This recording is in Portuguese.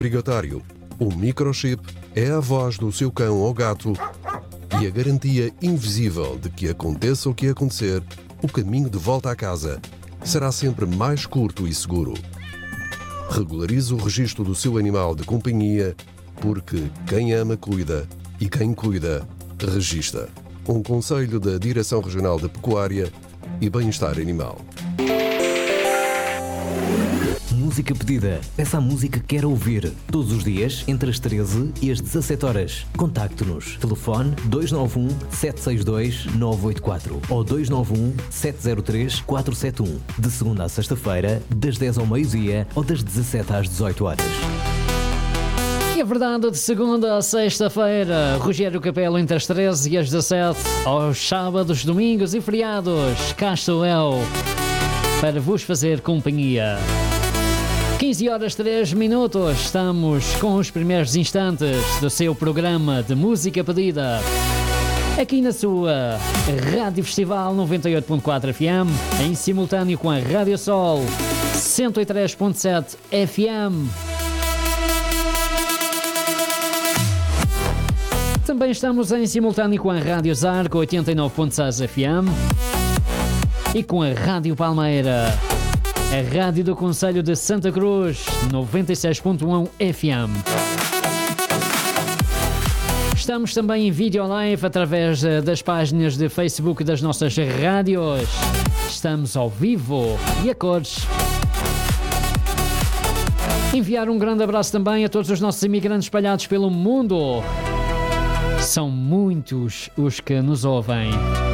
obrigatório. O microchip é a voz do seu cão ou gato e a garantia invisível de que aconteça o que acontecer, o caminho de volta à casa será sempre mais curto e seguro. Regularize o registro do seu animal de companhia, porque quem ama cuida e quem cuida registra. Um conselho da Direção Regional de Pecuária e Bem-Estar Animal. Música pedida. Peça a música que quer ouvir. Todos os dias, entre as 13 e as 17 horas. Contacte-nos. Telefone 291 762 984 ou 291 703 471. De segunda à sexta-feira, das 10 ao meio-dia ou das 17 às 18 horas. É verdade, de segunda a sexta-feira, Rogério Capelo entre as 13 e as 17, aos sábados, domingos e feriados, cá estou eu para vos fazer companhia. 15 horas 3 minutos, estamos com os primeiros instantes do seu programa de música pedida, aqui na sua Rádio Festival 98.4 FM, em simultâneo com a Rádio Sol 103.7 FM. Também estamos em simultâneo com a Rádio Zarco 89.6 FM e com a Rádio Palmeira, a Rádio do Concelho de Santa Cruz 96.1 FM. Estamos também em vídeo live através das páginas de Facebook das nossas rádios. Estamos ao vivo e a cores. Enviar um grande abraço também a todos os nossos imigrantes espalhados pelo mundo. São muitos os que nos ouvem.